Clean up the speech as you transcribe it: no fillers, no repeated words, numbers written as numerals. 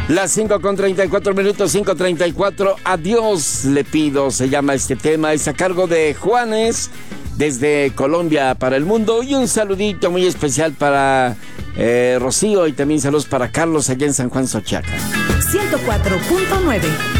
Las 5:34, 5:34. Adiós le pido, se llama este tema. Es a cargo de Juanes, desde Colombia para el mundo. Y un saludito muy especial para Rocío, y también saludos para Carlos allá en San Juan, Xochiaca. 104.9